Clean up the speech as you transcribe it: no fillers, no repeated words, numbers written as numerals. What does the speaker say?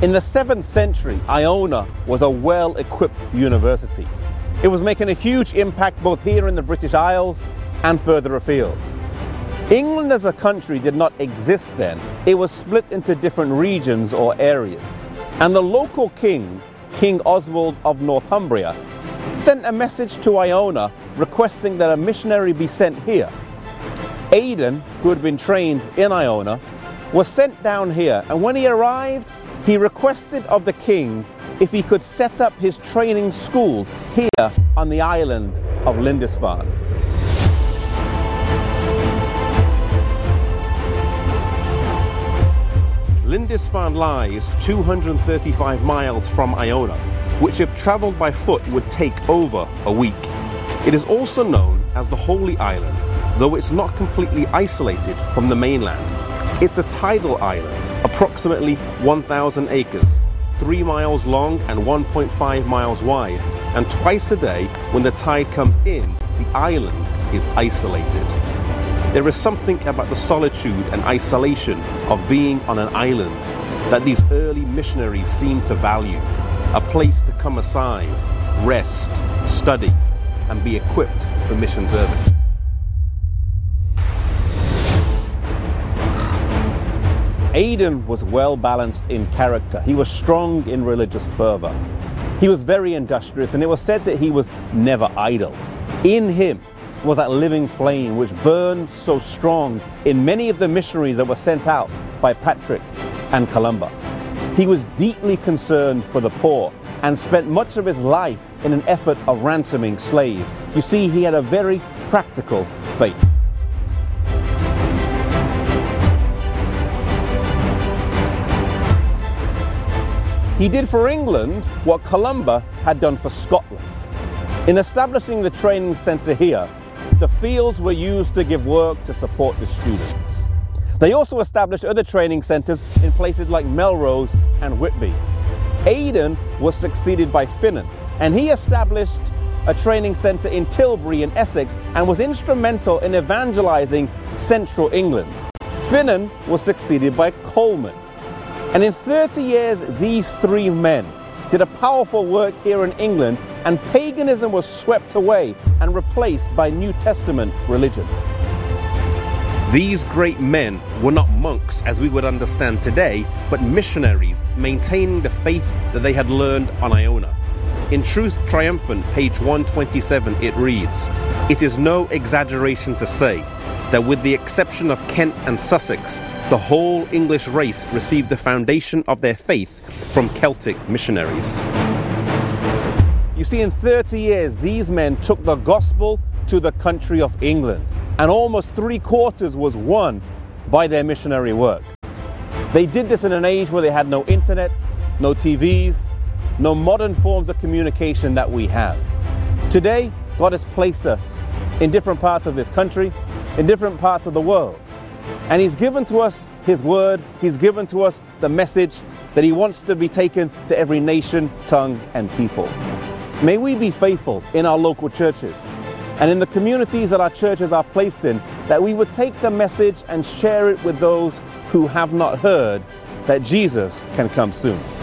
In the 7th century, Iona was a well-equipped university. It was making a huge impact both here in the British Isles and further afield. England as a country did not exist then. It was split into different regions or areas. And the local king, King Oswald of Northumbria, sent a message to Iona requesting that a missionary be sent here. Aidan, who had been trained in Iona, was sent down here, and when he arrived, he requested of the king if he could set up his training school here on the island of Lindisfarne. Lindisfarne lies 235 miles from Iona, which if travelled by foot would take over a week. It is also known as the Holy Island, though it's not completely isolated from the mainland. It's a tidal island, approximately 1,000 acres, 3 miles long and 1.5 miles wide, and twice a day when the tide comes in, the island is isolated. There is something about the solitude and isolation of being on an island that these early missionaries seemed to value, a place to come aside, rest, study, and be equipped for mission service. Aidan was well balanced in character. He was strong in religious fervor. He was very industrious, and it was said that he was never idle. In him was that living flame which burned so strong in many of the missionaries that were sent out by Patrick and Columba. He was deeply concerned for the poor and spent much of his life in an effort of ransoming slaves. You see, he had a very practical faith. He did for England what Columba had done for Scotland. In establishing the training centre here, the fields were used to give work to support the students. They also established other training centres in places like Melrose and Whitby. Aidan was succeeded by Finan, and he established a training centre in Tilbury in Essex and was instrumental in evangelising central England. Finan was succeeded by Coleman. And in 30 years, these three men did a powerful work here in England, and paganism was swept away and replaced by New Testament religion. These great men were not monks as we would understand today, but missionaries maintaining the faith that they had learned on Iona. In Truth Triumphant, page 127, it reads, "It is no exaggeration to say that with the exception of Kent and Sussex, the whole English race received the foundation of their faith from Celtic missionaries." You see, in 30 years, these men took the gospel to the country of England, and almost 3/4 was won by their missionary work. They did this in an age where they had no internet, no TVs, no modern forms of communication that we have. Today, God has placed us in different parts of this country, in different parts of the world. And He's given to us His word, He's given to us the message that He wants to be taken to every nation, tongue, and people. May we be faithful in our local churches and in the communities that our churches are placed in, that we would take the message and share it with those who have not heard that Jesus can come soon.